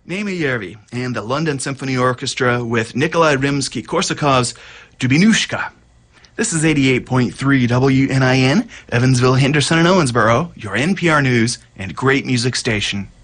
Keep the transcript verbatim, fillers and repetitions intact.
Naima Järvi and the London Symphony Orchestra with Nikolai Rimsky-Korsakov's Dubinushka. This is eighty-eight point three W N I N, Evansville, Henderson, and Owensboro, your N P R News and great music station.